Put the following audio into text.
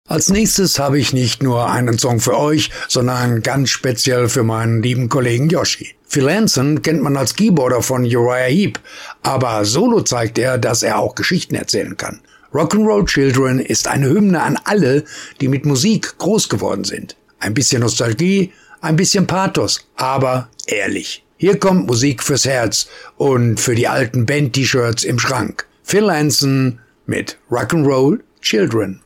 Als nächstes habe ich nicht nur einen Song für euch, sondern ganz speziell für meinen lieben Kollegen Yoshi. Phil Anson kennt man als Keyboarder von Uriah Heep, aber solo zeigt er, dass er auch Geschichten erzählen kann. Rock'n'Roll Children ist eine Hymne an alle, die mit Musik groß geworden sind. Ein bisschen Nostalgie, ein bisschen Pathos, aber ehrlich. Hier kommt Musik fürs Herz und für die alten Band-T-Shirts im Schrank. Phil Anson mit Rock'n'Roll Children.